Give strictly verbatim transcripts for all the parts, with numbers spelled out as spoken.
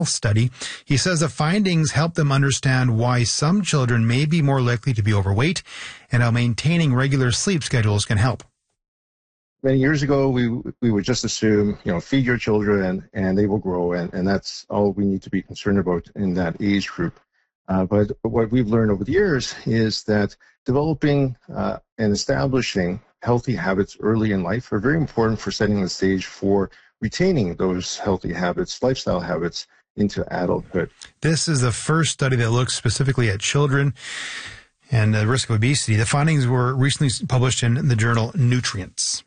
study. He says the findings help them understand why some children may be more likely to be overweight and how maintaining regular sleep schedules can help. Many years ago, we we would just assume, you know, feed your children and they will grow, and, and that's all we need to be concerned about in that age group. Uh, but, but what we've learned over the years is that developing uh, and establishing healthy habits early in life are very important for setting the stage for retaining those healthy habits, lifestyle habits, into adulthood. This is the first study that looks specifically at children and the risk of obesity. The findings were recently published in the journal Nutrients.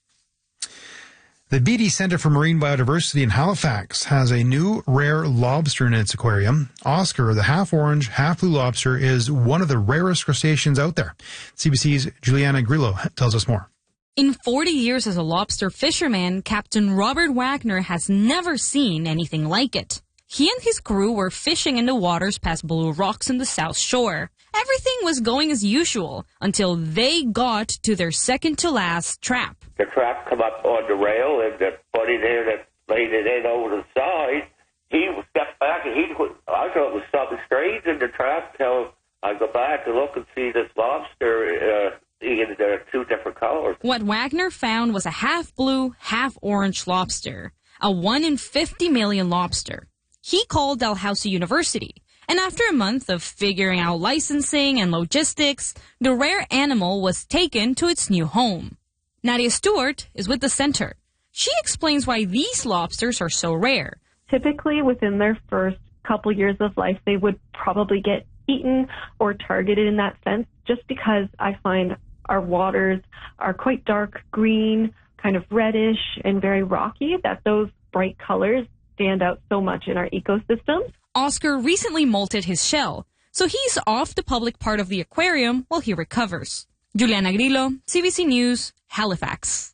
The Beatty Centre for Marine Biodiversity in Halifax has a new rare lobster in its aquarium. Oscar, the half-orange, half-blue lobster, is one of the rarest crustaceans out there. C B C's Juliana Grillo tells us more. In forty years as a lobster fisherman, Captain Robert Wagner has never seen anything like it. He and his crew were fishing in the waters past Blue Rocks in the South Shore. Everything was going as usual until they got to their second-to-last trap. The trap come up on the rail, and the buddy there that laid it in over the side, he stepped back, and he I thought it was something strange in the trap till I go back to look and see this lobster. Uh, there are two different colors. What Wagner found was a half-blue, half-orange lobster, a one in fifty million lobster. He called Dalhousie University, and after a month of figuring out licensing and logistics, the rare animal was taken to its new home. Nadia Stewart is with the center. She explains why these lobsters are so rare. Typically, within their first couple years of life, they would probably get eaten or targeted in that sense, just because I find our waters are quite dark green, kind of reddish, and very rocky, that those bright colors stand out so much in our ecosystem. Oscar recently molted his shell, so he's off the public part of the aquarium while he recovers. Juliana Grillo, C B C News, Halifax.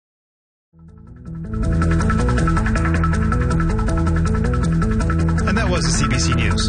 And that was the C B C News.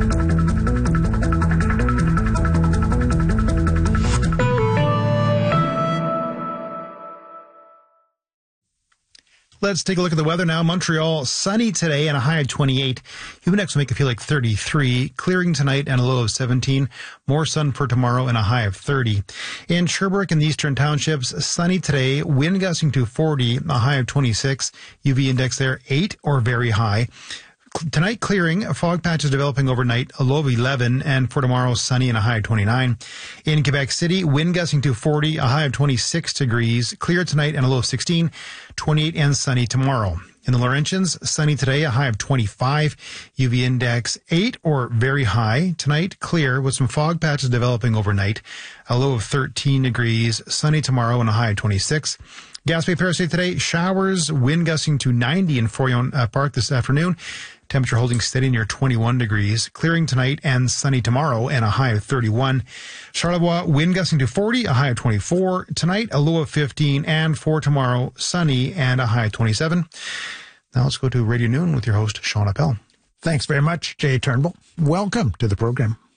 Let's take a look at the weather now. Montreal, sunny today and a high of twenty-eight. Humidex will make it feel like thirty-three. Clearing tonight and a low of seventeen. More sun for tomorrow and a high of thirty. In Sherbrooke and the Eastern Townships, sunny today. Wind gusting to forty, a high of twenty-six. U V index there, eight or very high. Tonight, clearing, fog patches developing overnight, a low of eleven, and for tomorrow, sunny and a high of twenty-nine. In Quebec City, wind gusting to forty, a high of twenty-six degrees, clear tonight and a low of sixteen, twenty-eight and sunny tomorrow. In the Laurentians, sunny today, a high of twenty-five, U V index eight or very high. Tonight, clear with some fog patches developing overnight, a low of thirteen degrees, sunny tomorrow and a high of twenty-six. Gaspé Paris today, showers, wind gusting to ninety in Forion uh, Park this afternoon. Temperature holding steady near twenty-one degrees. Clearing tonight and sunny tomorrow and a high of thirty-one. Charlevoix, wind gusting to forty, a high of twenty-four. Tonight, a low of fifteen. And for tomorrow, sunny and a high of twenty-seven. Now let's go to Radio Noon with your host, Sean Appel. Thanks very much, Jay Turnbull. Welcome to the program.